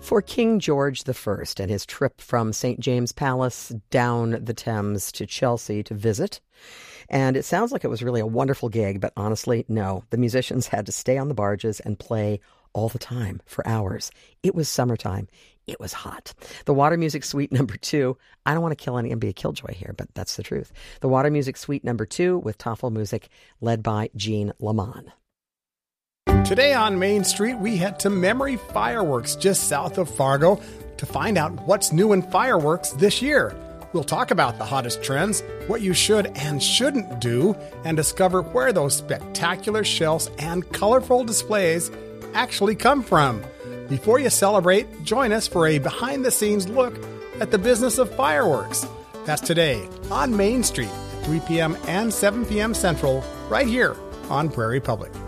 for King George I and his trip from St. James Palace down the Thames to Chelsea to visit. And it sounds like it was really a wonderful gig, but honestly, no. The musicians had to stay on the barges and play all the time for hours. It was summertime. It was hot. The Water Music Suite No. 2, I don't want to kill any and be a killjoy here, but that's the truth. The Water Music Suite No. 2 with Tafelmusik led by Jean Lamont. Today on Main Street, we head to Memory Fireworks just south of Fargo to find out what's new in fireworks this year. We'll talk about the hottest trends, what you should and shouldn't do, and discover where those spectacular shells and colorful displays actually come from. Before you celebrate, join us for a behind-the-scenes look at the business of fireworks. That's today on Main Street, 3 p.m. and 7 p.m. Central, right here on Prairie Public.